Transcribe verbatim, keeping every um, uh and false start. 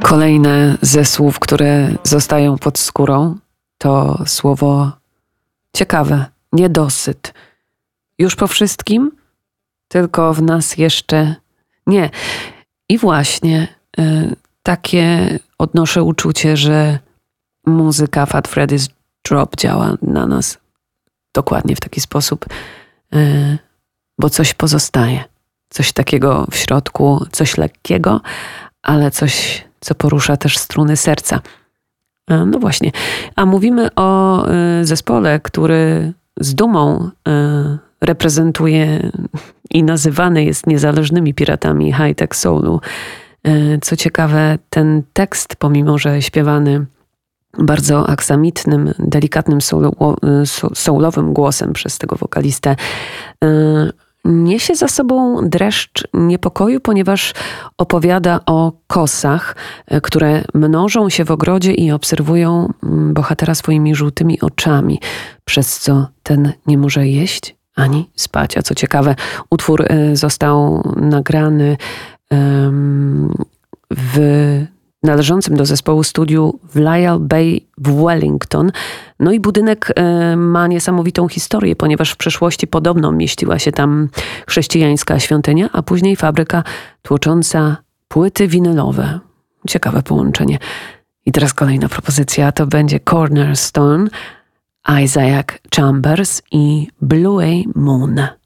Kolejne ze słów, które zostają pod skórą, to słowo ciekawe, niedosyt. Już po wszystkim, tylko w nas jeszcze nie. I właśnie y, takie odnoszę uczucie, że muzyka Fat Freddy's Drop działa na nas dokładnie w taki sposób, y, bo coś pozostaje. Coś takiego w środku, coś lekkiego, ale coś, co porusza też struny serca. No właśnie. A mówimy o y, zespole, który z dumą y, reprezentuje i nazywany jest niezależnymi piratami high-tech soulu. Y, co ciekawe, ten tekst, pomimo że śpiewany bardzo aksamitnym, delikatnym soulu, soulowym głosem przez tego wokalistę, y, niesie za sobą dreszcz niepokoju, ponieważ opowiada o kosach, które mnożą się w ogrodzie i obserwują bohatera swoimi żółtymi oczami, przez co ten nie może jeść ani spać. A co ciekawe, utwór został nagrany w należącym do zespołu studiu w Lyall Bay w Wellington. No i budynek y, ma niesamowitą historię, ponieważ w przeszłości podobno mieściła się tam chrześcijańska świątynia, a później fabryka tłocząca płyty winylowe. Ciekawe połączenie. I teraz kolejna propozycja to będzie Cornerstone, Isaac Chambers i Blue Moon.